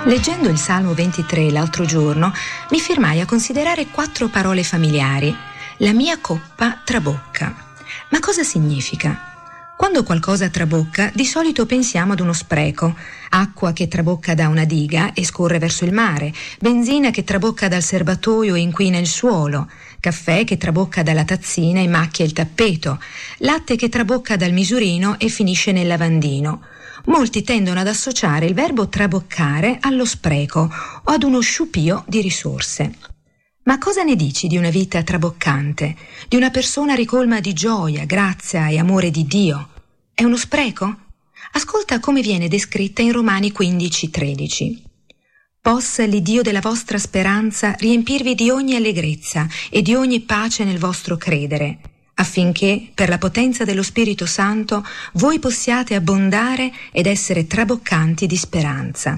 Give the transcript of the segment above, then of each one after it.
Leggendo il Salmo 23 l'altro giorno, mi fermai a considerare 4 parole familiari. La mia coppa trabocca. Ma cosa significa? Quando qualcosa trabocca, di solito pensiamo ad uno spreco. Acqua che trabocca da una diga e scorre verso il mare, benzina che trabocca dal serbatoio e inquina il suolo, caffè che trabocca dalla tazzina e macchia il tappeto, latte che trabocca dal misurino e finisce nel lavandino. Molti tendono ad associare il verbo traboccare allo spreco o ad uno sciupio di risorse. Ma cosa ne dici di una vita traboccante, di una persona ricolma di gioia, grazia e amore di Dio? È uno spreco? Ascolta come viene descritta in Romani 15:13. Possa l'Iddio della vostra speranza riempirvi di ogni allegrezza e di ogni pace nel vostro credere, affinché, per la potenza dello Spirito Santo, voi possiate abbondare ed essere traboccanti di speranza.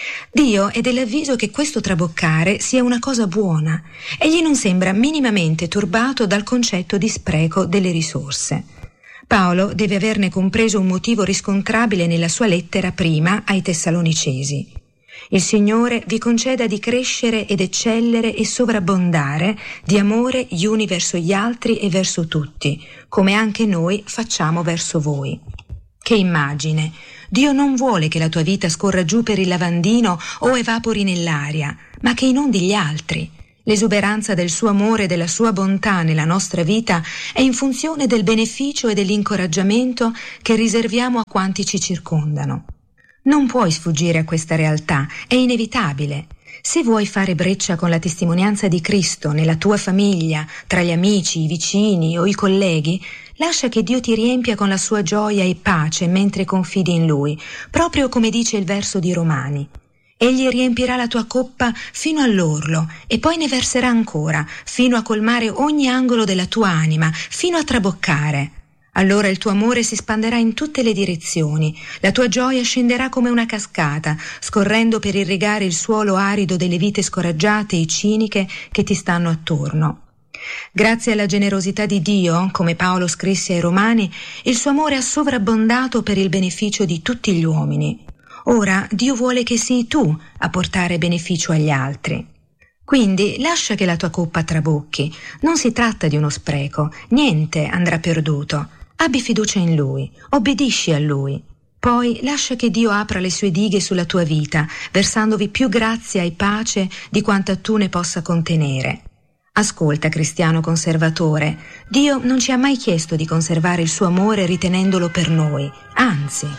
Dio è dell'avviso che questo traboccare sia una cosa buona. Egli non sembra minimamente turbato dal concetto di spreco delle risorse. Paolo deve averne compreso un motivo riscontrabile nella sua lettera prima ai Tessalonicesi. Il Signore vi conceda di crescere ed eccellere e sovrabbondare di amore gli uni verso gli altri e verso tutti, come anche noi facciamo verso voi. Che immagine! Dio non vuole che la tua vita scorra giù per il lavandino o evapori nell'aria, ma che inondi gli altri. L'esuberanza del suo amore e della sua bontà nella nostra vita è in funzione del beneficio e dell'incoraggiamento che riserviamo a quanti ci circondano. Non puoi sfuggire a questa realtà, è inevitabile. Se vuoi fare breccia con la testimonianza di Cristo nella tua famiglia, tra gli amici, i vicini o i colleghi, lascia che Dio ti riempia con la sua gioia e pace mentre confidi in Lui, proprio come dice il verso di Romani. Egli riempirà la tua coppa fino all'orlo e poi ne verserà ancora, fino a colmare ogni angolo della tua anima, fino a traboccare. Allora il tuo amore si spanderà in tutte le direzioni, la tua gioia scenderà come una cascata, scorrendo per irrigare il suolo arido delle vite scoraggiate e ciniche che ti stanno attorno. Grazie alla generosità di Dio, come Paolo scrisse ai Romani, il suo amore ha sovrabbondato per il beneficio di tutti gli uomini. Ora Dio vuole che sii tu a portare beneficio agli altri. Quindi lascia che la tua coppa trabocchi, non si tratta di uno spreco, niente andrà perduto. Abbi fiducia in Lui, obbedisci a Lui. Poi lascia che Dio apra le sue dighe sulla tua vita, versandovi più grazia e pace di quanta tu ne possa contenere. Ascolta, cristiano conservatore, Dio non ci ha mai chiesto di conservare il suo amore ritenendolo per noi, anzi,